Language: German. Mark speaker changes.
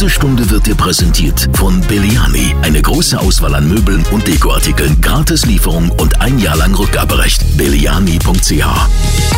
Speaker 1: Diese Stunde wird dir präsentiert von Belliani. Eine große Auswahl an Möbeln und Dekoartikeln, Gratislieferung und 1 Jahr lang Rückgaberecht. Belliani.ch